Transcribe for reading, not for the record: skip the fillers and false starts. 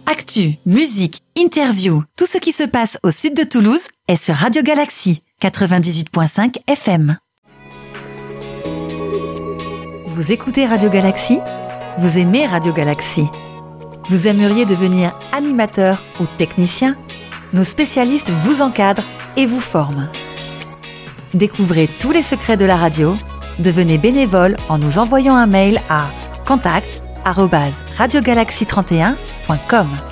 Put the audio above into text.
Actu, musique, interview, tout ce qui se passe au sud de Toulouse est sur Radio Galaxy 98.5 FM. Vous écoutez Radio Galaxy ? Vous aimez Radio Galaxy ? Vous aimeriez devenir animateur ou technicien ? Nos spécialistes vous encadrent et vous forment. Découvrez tous les secrets de la radio. Devenez bénévole en nous envoyant un mail à contact@radiogalaxy31.com.